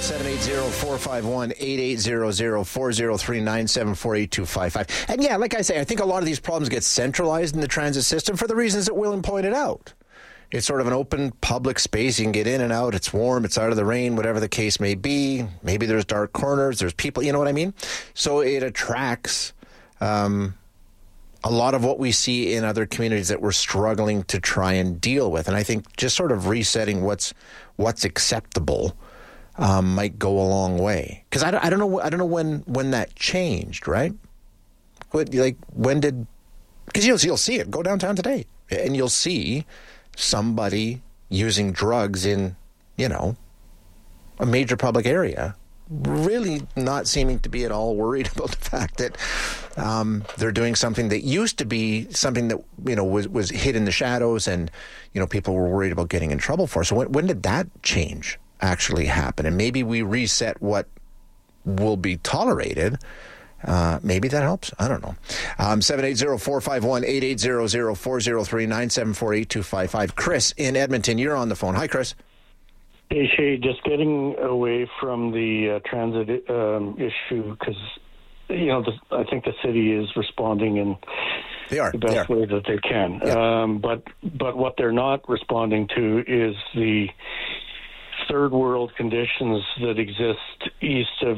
780-451-8800, 403-974-8255. And yeah, like I say, I think a lot of these problems get centralized in the transit system for the reasons that William pointed out. It's sort of an open public space. You can get in and out. It's warm. It's out of the rain, whatever the case may be. Maybe there's dark corners. There's people. You know what I mean? So it attracts a lot of what we see in other communities that we're struggling to try and deal with. And I think just sort of resetting what's acceptable might go a long way. Because I don't know when that changed, right? When did? Because you'll see it. Go downtown today, and you'll see somebody using drugs in, a major public area, really not seeming to be at all worried about the fact that they're doing something that used to be something that, was hid in the shadows and, people were worried about getting in trouble for. So when did that change actually happen? And maybe we reset what will be tolerated. Maybe that helps. I don't know. 780-451-8800, 403-974-8255. Chris in Edmonton, you're on the phone. Hi, Chris. Hey, Shay, just getting away from the transit issue because, I think the city is responding in the best way that they can. Yeah. But what they're not responding to is the third world conditions that exist west of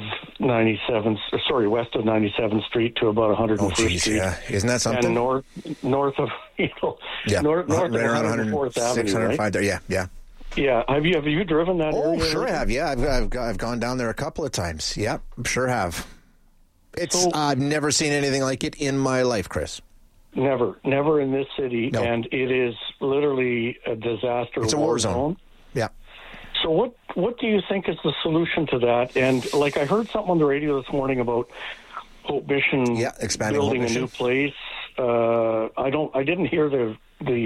97th Street to about 101st Street. Yeah, isn't that something? And north of north of 104th Avenue, 605 right? There. Yeah. Yeah, have you driven that area? Oh, sure I have. Yeah, I've gone down there a couple of times. Yeah, sure have. I've never seen anything like it in my life, Chris. Never in this city, no. And it is literally a disaster. It's a war zone. Yeah. So what do you think is the solution to that? And like I heard something on the radio this morning about Hope Mission expanding building Hope Mission. A new place. I didn't hear the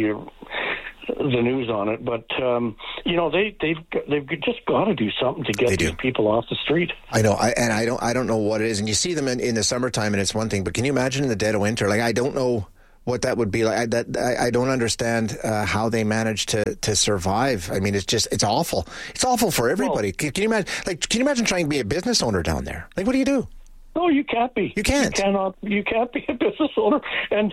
news on it, but they've just got to do something to get these people off the street. I know, I don't know what it is. And you see them in the summertime, and it's one thing. But can you imagine in the dead of winter? Like, I don't know what that would be like. I don't understand how they manage to survive. I mean, it's awful. It's awful for everybody. Well, can you imagine? Can you imagine trying to be a business owner down there? Like, what do you do? No, you can't be. You can't. You can't be a business owner. And,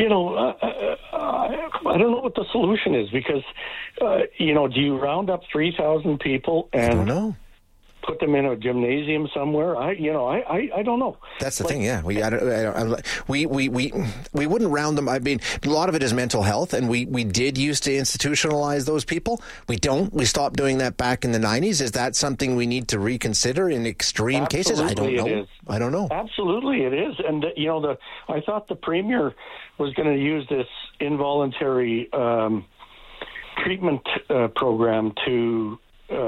I don't know what the solution is because, do you round up 3,000 people and I don't know. Put them in a gymnasium somewhere? I don't know. That's the thing, yeah. We wouldn't round them. I mean, a lot of it is mental health, and we did used to institutionalize those people. We don't. We stopped doing that back in the 90s. Is that something we need to reconsider in extreme cases? I don't know. I don't know. Absolutely, it is. And I thought the premier was going to use this involuntary treatment program to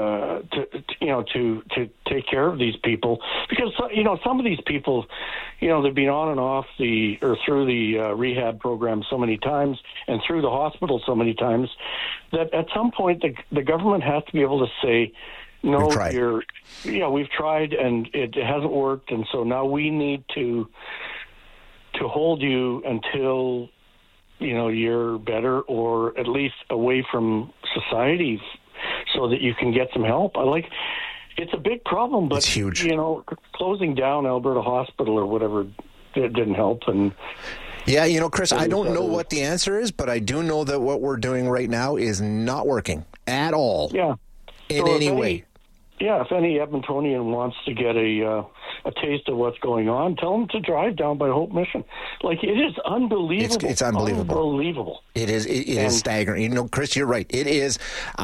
take care of these people because some of these people they've been on and off through the rehab program so many times and through the hospital so many times that at some point the government has to be able to say no, we've tried and it hasn't worked, and so now we need to hold you until you're better or at least away from society so that you can get some help. It's a big problem, but it's huge. Closing down Alberta Hospital or whatever didn't help. And Chris, I don't know what the answer is, but I do know that what we're doing right now is not working at all. Yeah, in any way. Yeah, if any Edmontonian wants to get a taste of what's going on, tell them to drive down by Hope Mission. Like, it is unbelievable. It's unbelievable. Unbelievable. It is. It is staggering. Chris, you're right. It is.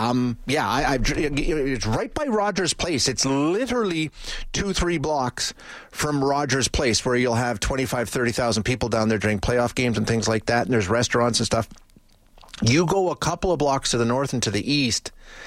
It's right by Rogers Place. It's literally 2-3 blocks from Rogers Place, where you'll have 25,000-30,000 people down there during playoff games and things like that. And there's restaurants and stuff. You go a couple of blocks to the north and to the east.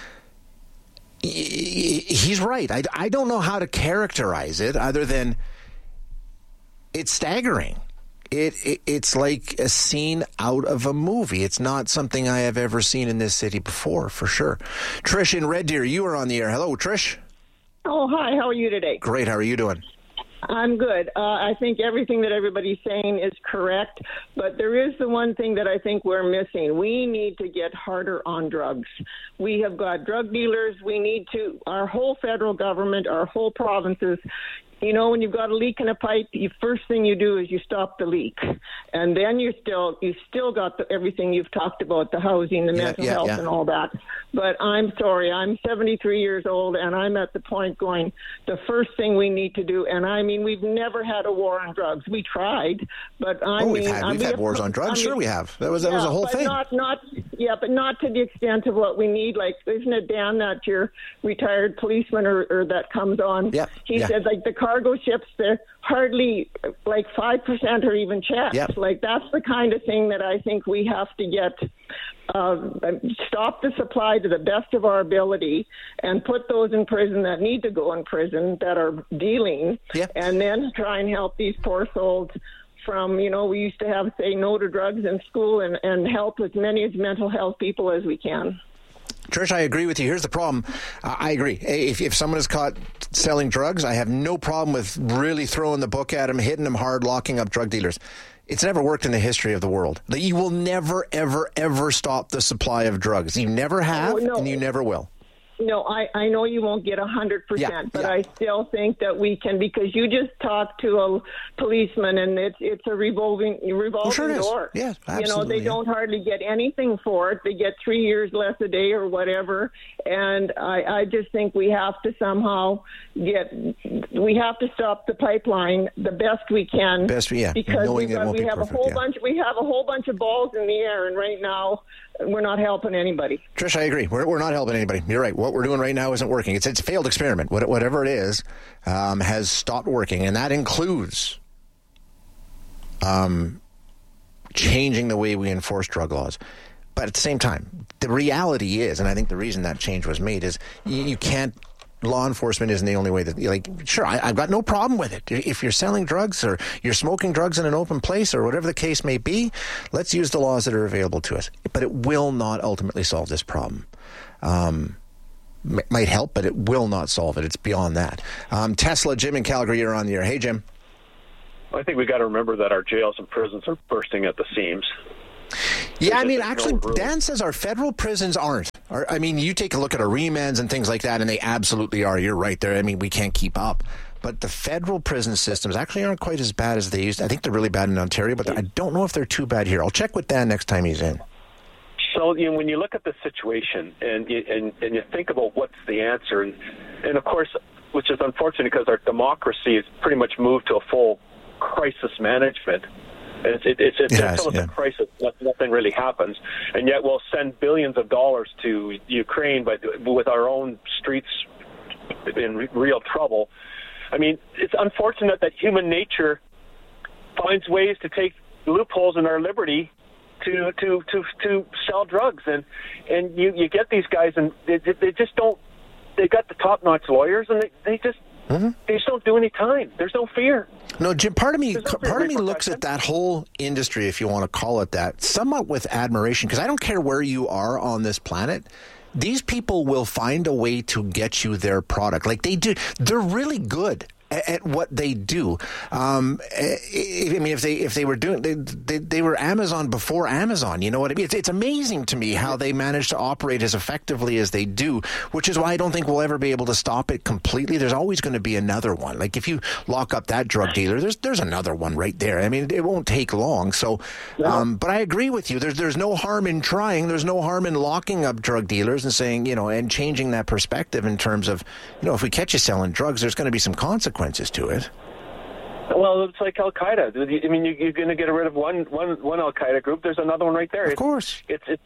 He's right. I don't know how to characterize it other than it's staggering. It's like a scene out of a movie. It's not something I have ever seen in this city before, for sure. Trish in Red Deer, you are on the air. Hello, Trish. Oh, hi. How are you today? Great. How are you doing? I'm good. I think everything that everybody's saying is correct, but there is the one thing that I think we're missing. We need to get harder on drugs. We have got drug dealers. We need to, our whole federal government, our whole provinces, you know, when you've got a leak in a pipe, the first thing you do is you stop the leak. And then you still got everything you've talked about, the housing, the mental health and all that. But I'm sorry, I'm 73 years old and I'm at the point going, the first thing we need to do, and I mean, we've never had a war on drugs. We tried, but we've had wars on drugs. Sure we have. That was a whole thing. But not to the extent of what we need. Like, isn't it Dan, that your retired policeman or that comes on? Yeah. He said, like, the cargo ships, they're hardly like 5% or even checked. Yep. Like, that's the kind of thing that I think we have to get, stop the supply to the best of our ability and put those in prison that need to go in prison that are dealing, and then try and help these poor souls from, you know, we used to have, say, no to drugs in school and help as many as mental health people as we can. Trish, I agree with you. Here's the problem. I agree. If someone is caught selling drugs, I have no problem with really throwing the book at them, hitting them hard, locking up drug dealers. It's never worked in the history of the world. You will never, ever, ever stop the supply of drugs. You never have, and you never will. No, I know you won't get 100%, but I still think that we can, because you just talked to a policeman and it's a revolving door. Yeah, absolutely. You know, they don't hardly get anything for it. They get 3 years less a day or whatever. And I just think we have to somehow we have to stop the pipeline the best we can. Because we have a whole bunch of balls in the air, and right now we're not helping anybody. Trish, I agree. We're not helping anybody. You're right. What we're doing right now isn't working. It's a failed experiment. Whatever it is, has stopped working, and that includes changing the way we enforce drug laws. But at the same time, the reality is, and I think the reason that change was made is you can't. Law enforcement isn't the only way that, sure, I've got no problem with it. If you're selling drugs or you're smoking drugs in an open place or whatever the case may be, let's use the laws that are available to us. But it will not ultimately solve this problem. Might help, but it will not solve it. It's beyond that. Tesla, Jim in Calgary, you're on the air. Hey, Jim. I think we got to remember that our jails and prisons are bursting at the seams. Yeah, I mean, actually, Dan says our federal prisons aren't. I mean, you take a look at our remands and things like that, and they absolutely are. You're right there. I mean, we can't keep up. But the federal prison systems actually aren't quite as bad as they used to. I think they're really bad in Ontario, but I don't know if they're too bad here. I'll check with Dan next time he's in. So, when you look at the situation and you think about what's the answer, and of course, which is unfortunate because our democracy has pretty much moved to a full crisis management. It's a crisis. Nothing really happens, and yet we'll send billions of dollars to Ukraine, but with our own streets in real trouble. I mean, it's unfortunate that human nature finds ways to take loopholes in our liberty to sell drugs, and you get these guys, and they just don't. They got the top-notch lawyers, and they just. Mm-hmm. They just don't do any time. There's no fear. No, Jim, part of me looks at that whole industry, if you want to call it that, somewhat with admiration, because I don't care where you are on this planet. These people will find a way to get you their product. Like they do. They're really good at what they do. I mean, if they were doing, they were Amazon before Amazon. You know what I mean? It's amazing to me how they manage to operate as effectively as they do, which is why I don't think we'll ever be able to stop it completely. There's always going to be another one. Like if you lock up that drug dealer, there's another one right there. I mean, it won't take long. So, but I agree with you. There's no harm in trying. There's no harm in locking up drug dealers and saying, and changing that perspective in terms of, if we catch you selling drugs, there's going to be some consequences to it. Well, it's like Al Qaeda. I mean, you're going to get rid of one Al Qaeda group. There's another one right there. Of course.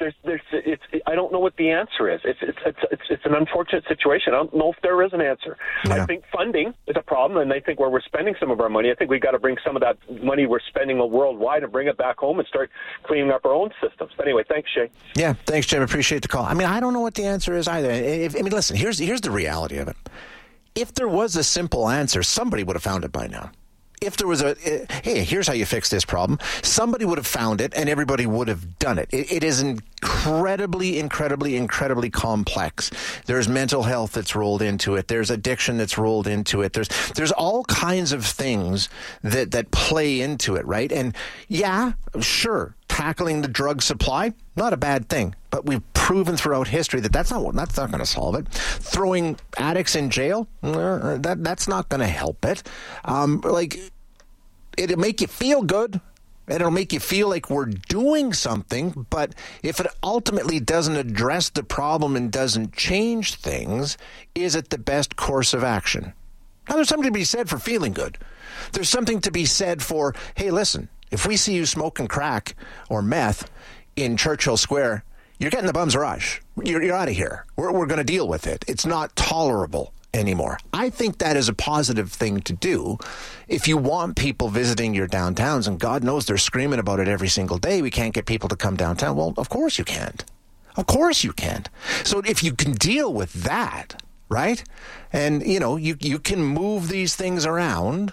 I don't know what the answer is. It's an unfortunate situation. I don't know if there is an answer. Yeah. I think funding is a problem, and I think where we're spending some of our money, I think we've got to bring some of that money we're spending worldwide and bring it back home and start cleaning up our own systems. But anyway, thanks, Shay. Yeah, thanks, Jim. Appreciate the call. I mean, I don't know what the answer is either. Listen. Here's the reality of it. If there was a simple answer, somebody would have found it by now. if there was hey, here's how you fix this problem, somebody would have found it and everybody would have done it. It is incredibly complex. There's mental health that's rolled into it. There's addiction that's rolled into it. There's all kinds of things that play into it, right? And yeah, sure, tackling the drug supply, not a bad thing, but we've proven throughout history that's not going to solve it. Throwing addicts in jail, that's not going to help it. It'll make you feel good, and it'll make you feel like we're doing something, but if it ultimately doesn't address the problem and doesn't change things, is it the best course of action? Now, there's something to be said for feeling good. There's something to be said for, hey, listen, if we see you smoking crack or meth in Churchill Square, you're getting the bum's rush. You're out of here. We're going to deal with it. It's not tolerable anymore. I think that is a positive thing to do if you want people visiting your downtowns, and God knows they're screaming about it every single day. We can't get people to come downtown. Well, of course you can't. Of course you can't. So if you can deal with that, right, and, you can move these things around,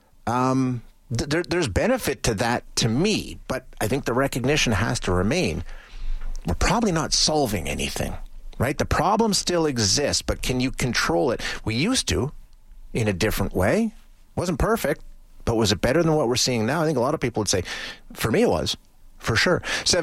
there's benefit to that to me, but I think the recognition has to remain. We're probably not solving anything. Right? The problem still exists, but can you control it? We used to, in a different way. Wasn't perfect, but was it better than what we're seeing now? I think a lot of people would say, for me it was, for sure.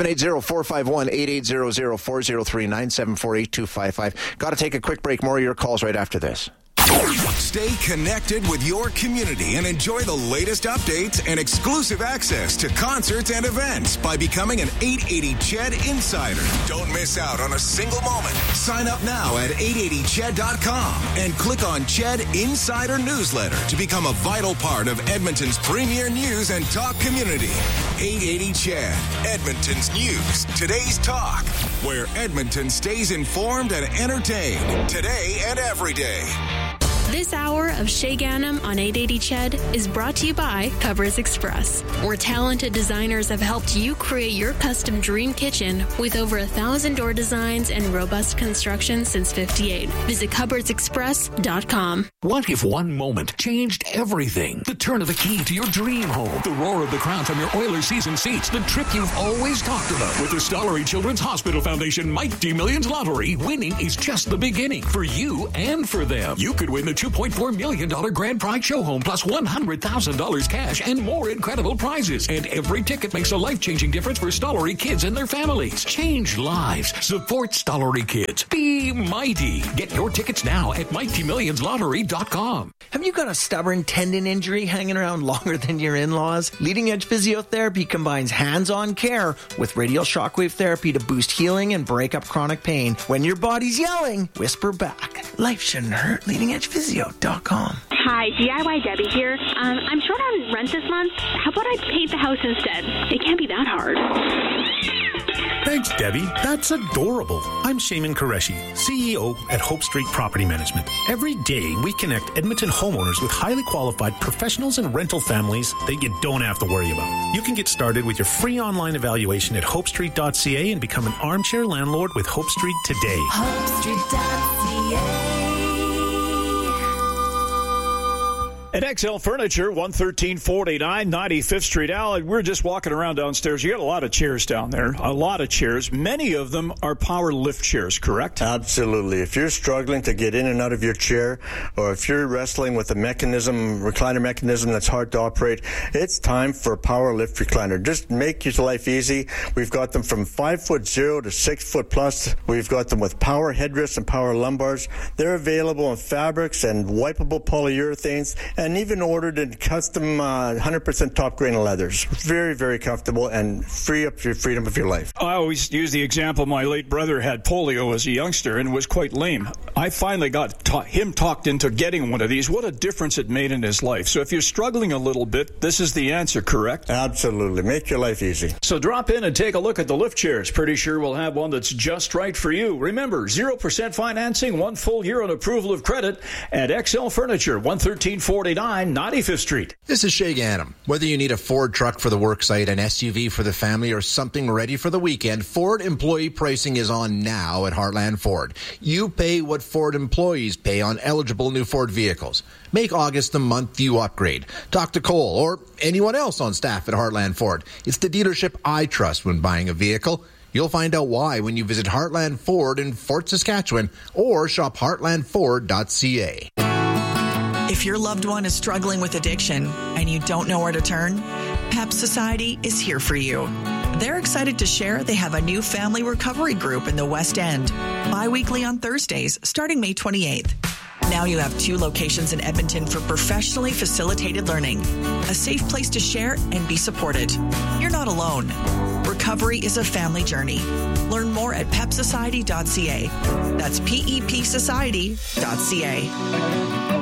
780-451-8800, 403-974-8255. Got to take a quick break. More of your calls right after this. Stay connected with your community and enjoy the latest updates and exclusive access to concerts and events by becoming an 880 CHED Insider. Don't miss out on a single moment. Sign up now at 880ched.com and click on CHED Insider Newsletter to become a vital part of Edmonton's premier news and talk community. 880 CHED, Edmonton's news, today's talk, where Edmonton stays informed and entertained today and every day. This hour of Shay Ganem on 880 CHED is brought to you by Cupboards Express, where talented designers have helped you create your custom dream kitchen with over 1,000 door designs and robust construction since '58. Visit cupboardsexpress.com. What if one moment changed everything? The turn of the key to your dream home, the roar of the crowd from your Oilers season seats, the trip you've always talked about. With the Stollery Children's Hospital Foundation Mighty Millions Lottery, winning is just the beginning for you and for them. You could win the $2.4 million grand prize show home plus $100,000 cash and more incredible prizes. And every ticket makes a life-changing difference for Stollery kids and their families. Change lives. Support Stollery kids. Be mighty. Get your tickets now at MightyMillionsLottery.com. Have you got a stubborn tendon injury hanging around longer than your in-laws? Leading Edge Physiotherapy combines hands-on care with radial shockwave therapy to boost healing and break up chronic pain. When your body's yelling, whisper back. Life shouldn't hurt. Leading Edge Physio.com. Hi, DIY Debbie here. I'm short on rent this month. How about I paint the house instead? It can't be that hard. Thanks, Debbie. That's adorable. I'm Shaman Qureshi, CEO at Hope Street Property Management. Every day, we connect Edmonton homeowners with highly qualified professionals and rental families that you don't have to worry about. You can get started with your free online evaluation at hopestreet.ca and become an armchair landlord with Hope Street today. HopeStreet.ca. At XL Furniture, 11349 95th Street. Al, we're just walking around downstairs. You got a lot of chairs down there, a lot of chairs. Many of them are power lift chairs, correct? Absolutely. If you're struggling to get in and out of your chair, or if you're wrestling with a recliner mechanism that's hard to operate, it's time for a power lift recliner. Just make your life easy. We've got them from 5'0" to 6' plus. We've got them with power headrests and power lumbars. They're available in fabrics and wipeable polyurethanes, and even ordered in custom 100% top grain leathers. Very, very comfortable and free up your freedom of your life. I always use the example, my late brother had polio as a youngster and was quite lame. I finally got him talked into getting one of these. What a difference it made in his life. So if you're struggling a little bit, this is the answer, correct? Absolutely. Make your life easy. So drop in and take a look at the lift chairs. Pretty sure we'll have one that's just right for you. Remember, 0% financing, 1 full year on approval of credit at XL Furniture, 11349 189 95th Street. This is Shay Ganem. Whether you need a Ford truck for the worksite, an SUV for the family, or something ready for the weekend, Ford employee pricing is on now at Heartland Ford. You pay what Ford employees pay on eligible new Ford vehicles. Make August the month you upgrade. Talk to Cole or anyone else on staff at Heartland Ford. It's the dealership I trust when buying a vehicle. You'll find out why when you visit Heartland Ford in Fort Saskatchewan or shop heartlandford.ca. If your loved one is struggling with addiction and you don't know where to turn, PEP Society is here for you. They're excited to share they have a new family recovery group in the West End, bi-weekly on Thursdays, starting May 28th. Now you have 2 locations in Edmonton for professionally facilitated learning, a safe place to share and be supported. You're not alone. Recovery is a family journey. Learn more at pepsociety.ca. That's PEPsociety.ca.